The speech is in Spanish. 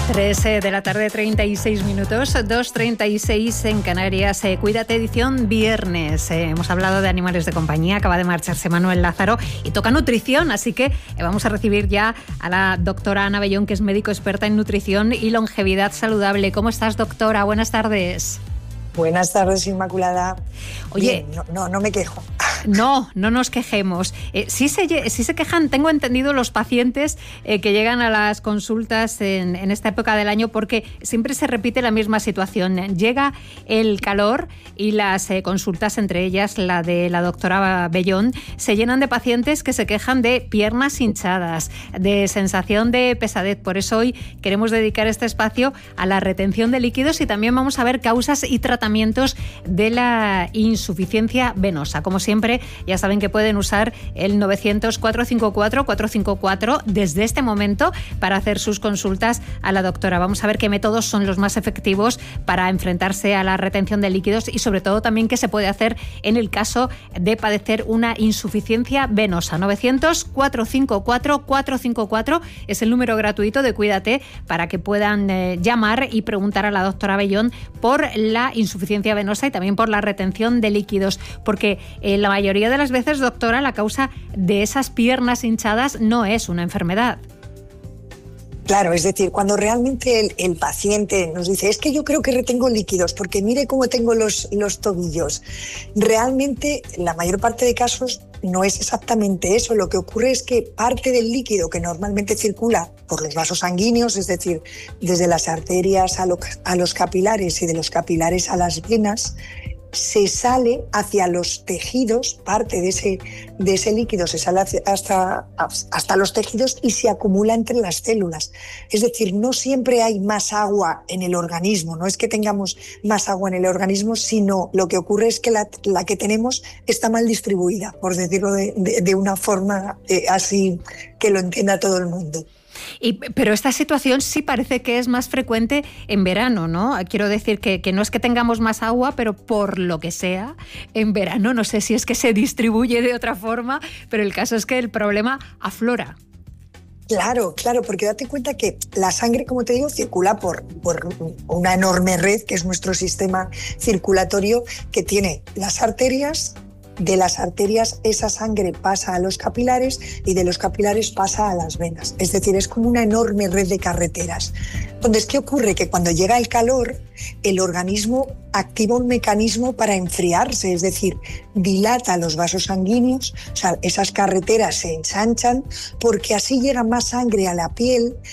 3 de la tarde, 36 minutos, 2:36 en Canarias. Cuídate, edición viernes. Hemos hablado de animales de compañía, acaba de marcharse Manuel Lázaro y toca nutrición, así que vamos a recibir ya a la doctora Ana Bellón, que es médico experta en nutrición y longevidad saludable. ¿Cómo estás, doctora? Buenas tardes. Buenas tardes, Inmaculada. Oye, bien, no me quejo. No nos quejemos. Sí se quejan, tengo entendido, los pacientes que llegan a las consultas en esta época del año, porque siempre se repite la misma situación. Llega el calor y las consultas, entre ellas la de la doctora Bellón, se llenan de pacientes que se quejan de piernas hinchadas, de sensación de pesadez. Por eso hoy queremos dedicar este espacio a la retención de líquidos y también vamos a ver causas y tratamientos de la insuficiencia venosa. Como siempre, ya saben que pueden usar el 900-454-454 desde este momento para hacer sus consultas a la doctora. Vamos a ver qué métodos son los más efectivos para enfrentarse a la retención de líquidos y sobre todo también qué se puede hacer en el caso de padecer una insuficiencia venosa. 900-454-454 es el número gratuito de Cuídate para que puedan llamar y preguntar a la doctora Bellón por la insuficiencia venosa y también por la retención de líquidos, porque la mayoría de las veces, doctora, la causa de esas piernas hinchadas no es una enfermedad. Claro, es decir, cuando realmente el paciente nos dice, es que yo creo que retengo líquidos porque mire cómo tengo los tobillos, realmente la mayor parte de casos no es exactamente eso. Lo que ocurre es que parte del líquido que normalmente circula por los vasos sanguíneos, es decir, desde las arterias a los capilares y de los capilares a las venas, se sale hacia los tejidos, parte de ese líquido se sale hasta los tejidos y se acumula entre las células. Es decir, no siempre hay más agua en el organismo, no es que tengamos más agua en el organismo, sino lo que ocurre es que la que tenemos está mal distribuida, por decirlo de una forma así que lo entienda todo el mundo. Pero esta situación sí parece que es más frecuente en verano, ¿no? Quiero decir que no es que tengamos más agua, pero por lo que sea, en verano, no sé si es que se distribuye de otra forma, pero el caso es que el problema aflora. Claro, porque date cuenta que la sangre, como te digo, circula por una enorme red que es nuestro sistema circulatorio, que tiene las arterias. De las arterias esa sangre pasa a los capilares y de los capilares pasa a las venas. Es decir, es como una enorme red de carreteras. Entonces, ¿qué ocurre? Que cuando llega el calor, el organismo activa un mecanismo para enfriarse, es decir, dilata los vasos sanguíneos, o sea, esas carreteras se ensanchan porque así llega más sangre a la piel